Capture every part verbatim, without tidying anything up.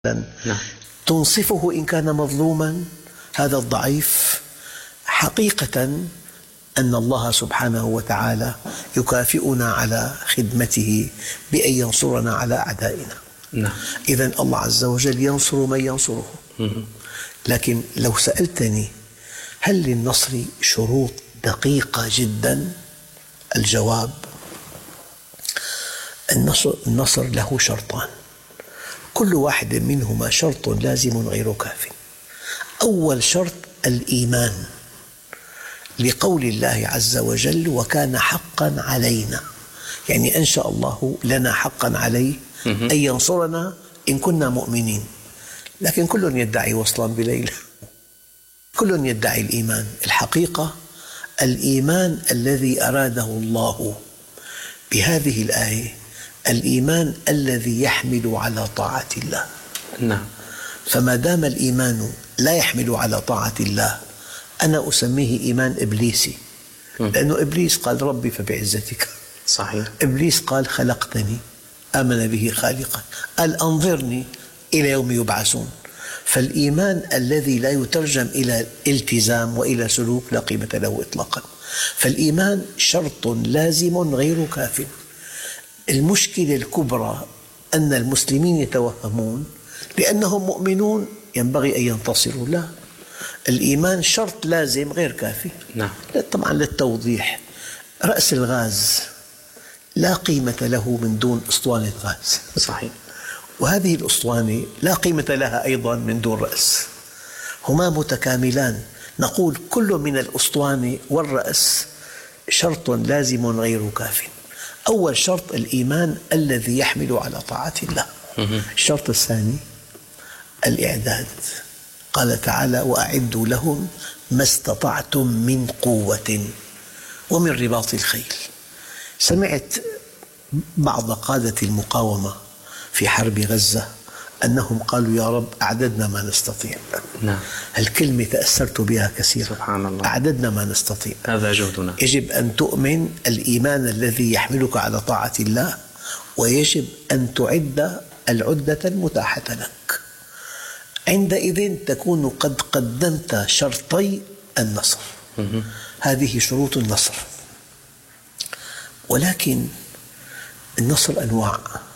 نعم. تنصفه إن كان مظلوما، هذا الضعيف. حقيقة أن الله سبحانه وتعالى يكافئنا على خدمته بأن ينصرنا على أعدائنا. نعم. إذن الله عز وجل ينصر من ينصره. لكن لو سألتني هل للنصر شروط دقيقة جدا؟ الجواب: النصر, النصر له شرطان، كل واحد منهما شرط لازم غير كاف. أول شرط الإيمان، لقول الله عز وجل: وكان حقا علينا، يعني أنشأ الله لنا حقا عليه أن ينصرنا إن كنا مؤمنين. لكن كل يدعي وصلا بليلى، كل يدعي الإيمان. الحقيقة الإيمان الذي أراده الله بهذه الآية الإيمان الذي يحمل على طاعة الله. نعم. فما دام الإيمان لا يحمل على طاعة الله أنا أسميه إيمان إبليسي، لأنه إبليس قال: ربي فبعزتك. صحيح. إبليس قال: خلقتني، آمن به خالقا، قال: أنظرني إلى يوم يبعثون. فالإيمان الذي لا يترجم إلى التزام وإلى سلوك لا قيمة له إطلاقا. فالإيمان شرط لازم غير كاف. المشكلة الكبرى أن المسلمين يتوهمون لأنهم مؤمنون ينبغي أن ينتصروا. لا، الإيمان شرط لازم غير كافي. نعم. طبعا للتوضيح، رأس الغاز لا قيمة له من دون أسطوانة غاز. صحيح. وهذه الأسطوانة لا قيمة لها أيضا من دون رأس، هما متكاملان. نقول كل من الأسطوانة والرأس شرط لازم غير كاف. أول شرط الإيمان الذي يحمل على طاعة الله. الشرط الثاني الإعداد. قال تعالى: وأعدوا لهم ما استطعتم من قوة ومن رباط الخيل. سمعت بعض قادة المقاومة في حرب غزة أنهم قالوا: يا رب أعددنا ما نستطيع. نعم. هالكلمة تأثرت بها كثيرا. سبحان الله. أعددنا ما نستطيع، هذا جهدنا. يجب أن تؤمن الإيمان الذي يحملك على طاعة الله، ويجب أن تعد العدة المتاحة لك. عندئذ تكون قد قدمت شرطي النصر. هذه شروط النصر. ولكن النصر أنواع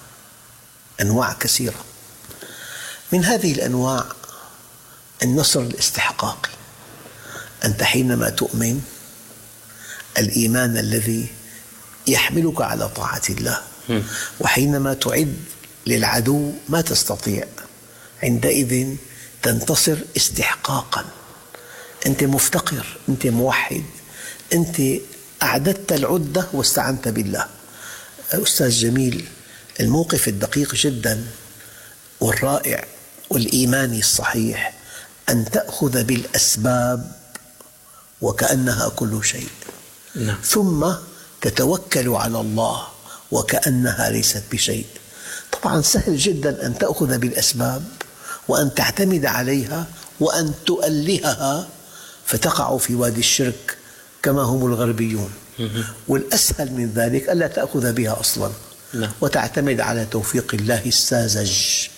أنواع كثيرة. من هذه الأنواع النصر الاستحقاقي. أنت حينما تؤمن الإيمان الذي يحملك على طاعة الله، وحينما تعد للعدو ما تستطيع، عندئذ تنتصر استحقاقا. أنت مفتقر، أنت موحد، أنت أعددت العدة واستعنت بالله. أستاذ جميل، الموقف الدقيق جدا والرائع والإيماني الصحيح أن تأخذ بالأسباب وكأنها كل شيء. نعم. ثم تتوكل على الله وكأنها ليست بشيء. طبعا سهل جدا أن تأخذ بالأسباب وأن تعتمد عليها وأن تؤلهها فتقع في وادي الشرك كما هم الغربيون. والأسهل من ذلك ألا تأخذ بها أصلا. نعم. وتعتمد على توفيق الله الساذج.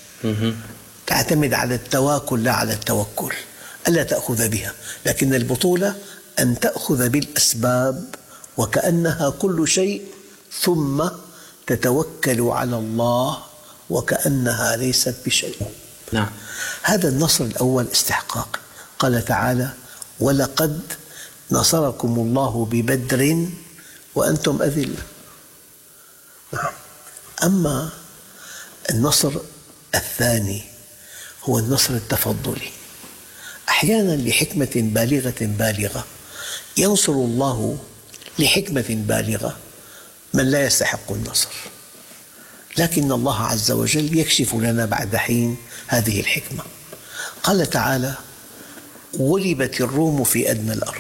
تعتمد على التواكل لا على التوكل، ألا تأخذ بها. لكن البطولة أن تأخذ بالأسباب وكأنها كل شيء، ثم تتوكل على الله وكأنها ليست بشيء. نعم. هذا النصر الأول استحقاق. قال تعالى: ولقد نصركم الله ببدر وأنتم أذلة. نعم. أما النصر الثاني هو النصر التفضلي. أحيانا لحكمة بالغة بالغة ينصر الله لحكمة بالغة من لا يستحق النصر، لكن الله عز وجل يكشف لنا بعد حين هذه الحكمة. قال تعالى: غلبت الروم في أدنى الأرض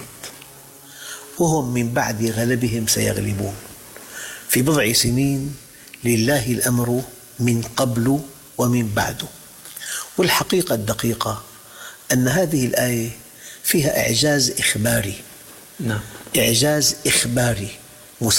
وهم من بعد غلبهم سيغلبون في بضع سنين لله الأمر من قبل ومن بعد. والحقيقة الدقيقة أن هذه الآية فيها إعجاز إخباري. نعم. إعجاز إخباري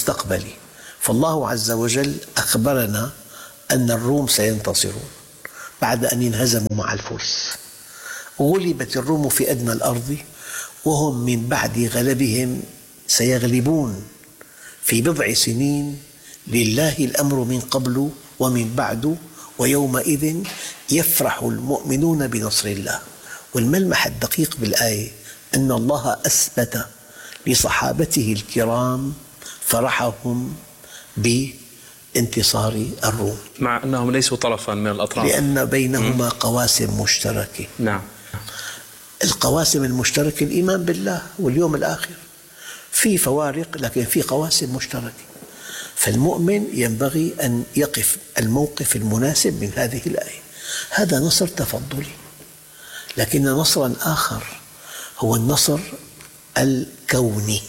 مستقبلي. فالله عز وجل أخبرنا أن الروم سينتصرون. بعد أن انهزموا مع الفرس. غلبت الروم في أدنى الأرض وهم من بعد غلبهم سيغلبون في بضع سنين، لله الأمر من قبل ومن بعد، ويومئذ يفرح المؤمنون بنصر الله. والملمح الدقيق بالآية أن الله أثبت لصحابته الكرام فرحهم بانتصار الروم، مع أنهم ليسوا طرفا من الأطراف، لأن بينهما قواسم مشتركة. نعم. القواسم المشتركة الإيمان بالله واليوم الآخر، في فوارق لكن في قواسم مشتركة. فالمؤمن ينبغي أن يقف الموقف المناسب من هذه الآية. هذا نصر تفضلي، لكن نصرا آخر هو النصر الكوني.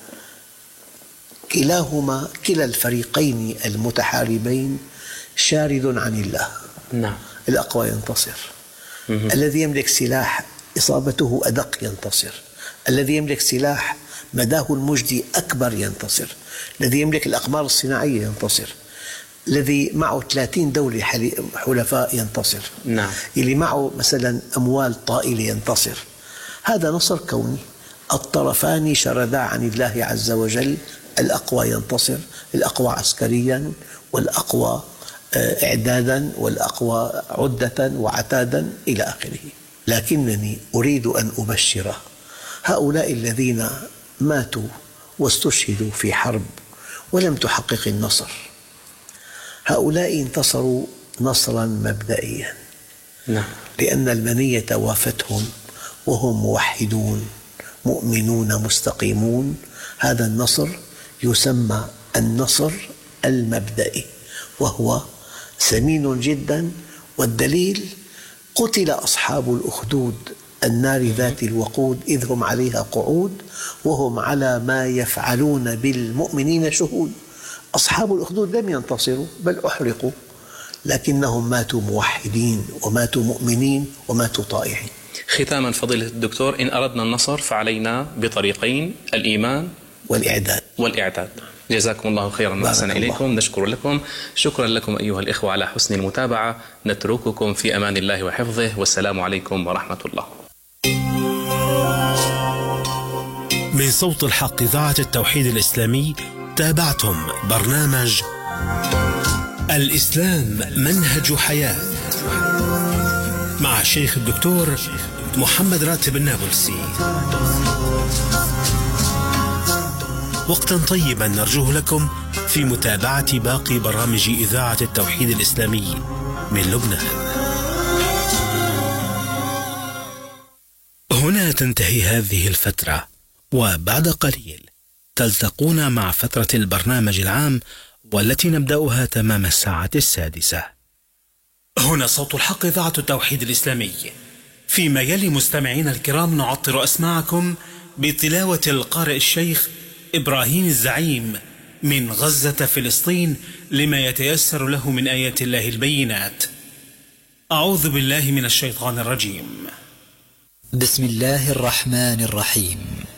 كلاهما كلا الفريقين المتحاربين شارد عن الله. نعم. الأقوى ينتصر. الذي يملك سلاح إصابته أدق ينتصر. الذي يملك سلاح مداه المجدي أكبر ينتصر. الذي يملك الأقمار الصناعية ينتصر. الذي معه ثلاثين دولة حلفاء ينتصر. نعم. اللي معه مثلا أموال طائلة ينتصر. هذا نصر كوني. الطرفان شردا عن الله عز وجل، الأقوى ينتصر، الأقوى عسكريا والأقوى إعدادا والأقوى عدة وعتادا إلى آخره. لكنني أريد أن أبشر هؤلاء الذين ماتوا واستشهدوا في حرب ولم تحقق النصر، هؤلاء انتصروا نصرا مبدئيا. نعم. لأن المنية وافتهم وهم موحدون مؤمنون مستقيمون. هذا النصر يسمى النصر المبدئي، وهو ثمين جدا. والدليل قتل أصحاب الأخدود النار ذات الوقود إذ هم عليها قعود وهم على ما يفعلون بالمؤمنين شهود. أصحاب الأخدود لم ينتصروا بل أحرقوا، لكنهم ماتوا موحدين وماتوا مؤمنين وماتوا طائعين. ختاما فضيلة الدكتور، إن أردنا النصر فعلينا بطريقين: الإيمان والإعداد والإعداد. جزاكم الله خيرا وأحسن إليكم. نشكر لكم. شكرا لكم أيها الإخوة على حسن المتابعة. نترككم في أمان الله وحفظه، والسلام عليكم ورحمة الله. من صوت الحق إذاعة التوحيد الإسلامي تابعتم برنامج الإسلام منهج حياة مع الشيخ الدكتور محمد راتب النابلسي. وقتا طيبا نرجوه لكم في متابعة باقي برامج إذاعة التوحيد الإسلامي من لبنان. هنا تنتهي هذه الفترة، وبعد قليل تلتقون مع فترة البرنامج العام والتي نبدأها تمام الساعة السادسة. هنا صوت الحق إذاعة التوحيد الإسلامي. فيما يلي مستمعين الكرام نعطر أسماعكم بتلاوة القارئ الشيخ إبراهيم الزعيم من غزة فلسطين لما يتيسر له من آيات الله البينات. أعوذ بالله من الشيطان الرجيم. بسم الله الرحمن الرحيم.